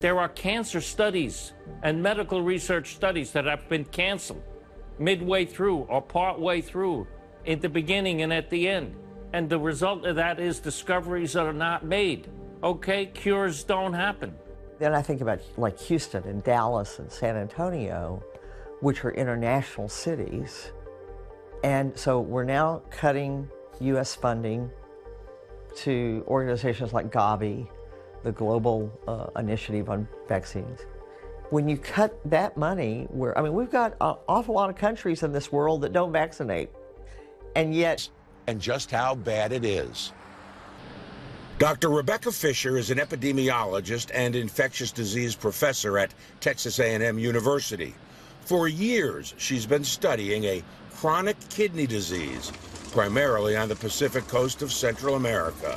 There are cancer studies and medical research studies that have been canceled midway through or partway through, at the beginning and at the end. And the result of that is discoveries that are not made. Okay, cures don't happen. Then I think about like Houston and Dallas and San Antonio, which are international cities. And so we're now cutting U.S. funding to organizations like Gavi, the Global Initiative on Vaccines. When you cut that money, we've got an awful lot of countries in this world that don't vaccinate. And yet... And just how bad it is. Dr. Rebecca Fisher is an epidemiologist and infectious disease professor at Texas A&M University. For years, she's been studying a chronic kidney disease, primarily on the Pacific coast of Central America.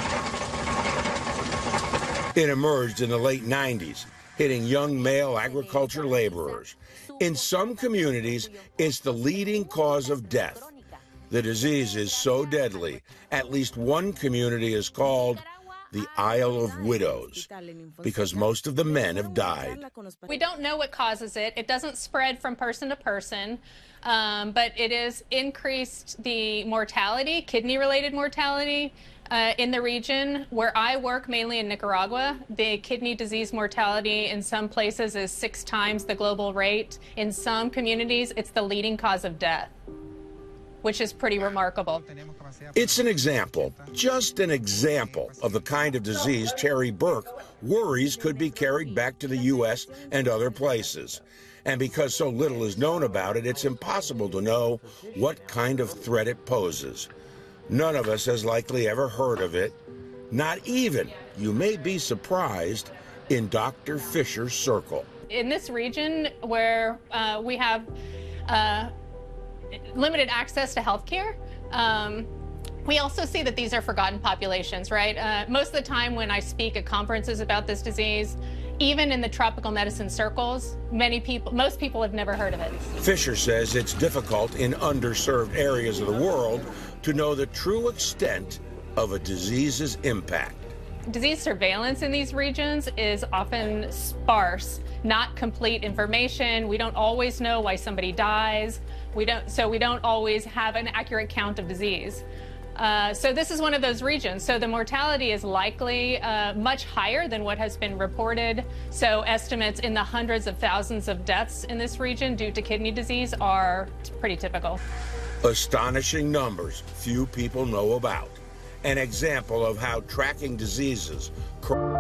It emerged in the late 90s, hitting young male agriculture laborers. In some communities, it's the leading cause of death. The disease is so deadly, at least one community is called the Isle of Widows, because most of the men have died. We don't know what causes it. It doesn't spread from person to person, but it has increased the mortality, kidney-related mortality, in the region. Where I work, mainly in Nicaragua, the kidney disease mortality in some places is 6 times the global rate. In some communities, it's the leading cause of death, which is pretty remarkable. It's an example, just an example, of the kind of disease Terry Burke worries could be carried back to the U.S. and other places. And because so little is known about it, it's impossible to know what kind of threat it poses. None of us has likely ever heard of it, not even, you may be surprised, in Dr. Fisher's circle. In this region where we have limited access to health care, we also see that these are forgotten populations, right? Most of the time when I speak at conferences about this disease, even in the tropical medicine circles, most people have never heard of it. Fisher says it's difficult in underserved areas of the world to know the true extent of a disease's impact. Disease surveillance in these regions is often sparse, not complete information. We don't always know why somebody dies. So we don't always have an accurate count of disease. So this is one of those regions. So the mortality is likely much higher than what has been reported. So estimates in the hundreds of thousands of deaths in this region due to kidney disease are pretty typical. Astonishing numbers few people know about. An example of how tracking diseases